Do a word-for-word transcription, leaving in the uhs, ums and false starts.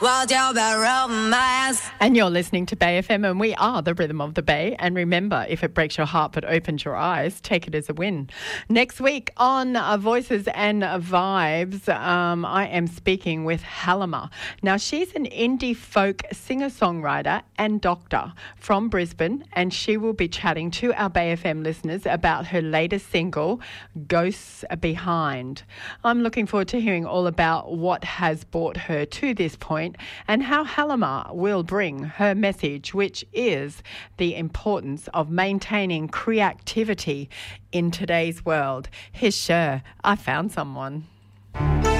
While you're romance. And you're listening to Bay F M, and we are the rhythm of the Bay. And remember, if it breaks your heart but opens your eyes, take it as a win. Next week on uh, Voices and Vibes, um, I am speaking with Halima. Now, she's an indie folk singer-songwriter and doctor from Brisbane, and she will be chatting to our Bay F M listeners about her latest single, Ghosts Behind. I'm looking forward to hearing all about what has brought her to this point and how Halima will bring her message, which is the importance of maintaining creativity in today's world. Here's Cher, I Found Someone.